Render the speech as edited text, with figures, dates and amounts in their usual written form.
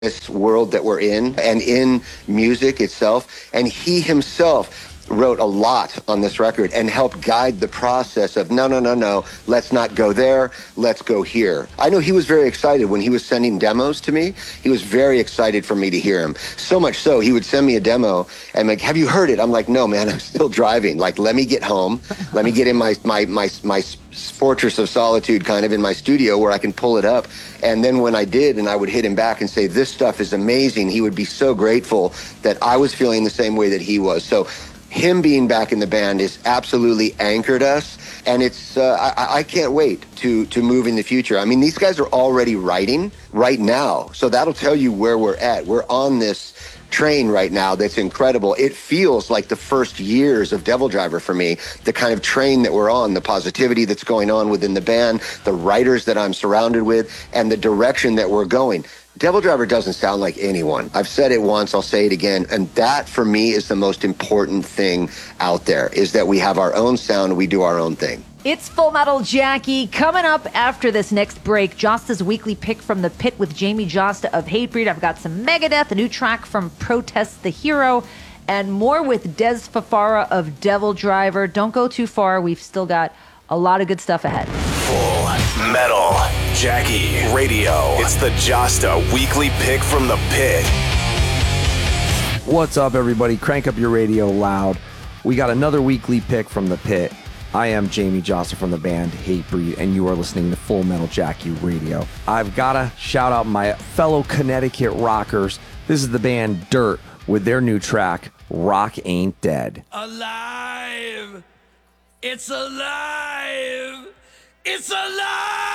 this world that we're in and in music itself. And he himself wrote a lot on this record and helped guide the process of no, let's not go there, let's go here. I know he was very excited when he was sending demos to me. He was very excited for me to hear him. So much so, he would send me a demo and like, have you heard it? I'm like, no, man, I'm still driving. Like, let me get home. Let me get in my fortress of solitude kind of in my studio where I can pull it up. And then when I did, and I would hit him back and say, this stuff is amazing, he would be so grateful that I was feeling the same way that he was. So him being back in the band is absolutely anchored us, and it's I can't wait to move in the future. I mean, these guys are already writing right now, so that'll tell you where we're at. We're on this train right now that's incredible. It feels like the first years of Devil Driver for me, the kind of train that we're on, the positivity that's going on within the band, the writers that I'm surrounded with, and the direction that we're going. Devil Driver doesn't sound like anyone. I've said it once, I'll say it again, and that for me is the most important thing out there, is that we have our own sound, we do our own thing. It's Full Metal Jackie. Coming up after this next break, Josta's weekly pick from the pit with Jamie Josta of Hatebreed. I've got some Megadeth, a new track from Protest the Hero, and more with Des Fafara of Devil Driver. Don't go too far. We've still got a lot of good stuff ahead. Full Metal Jackie Radio. It's the Josta weekly pick from the pit. What's up, everybody? Crank up your radio loud. We got another weekly pick from the pit. I am Jamie Josta from the band Hatebreed, and you are listening to Full Metal Jackie Radio. I've got to shout out my fellow Connecticut rockers. This is the band Dirt with their new track, Rock Ain't Dead. Alive! It's alive! It's alive!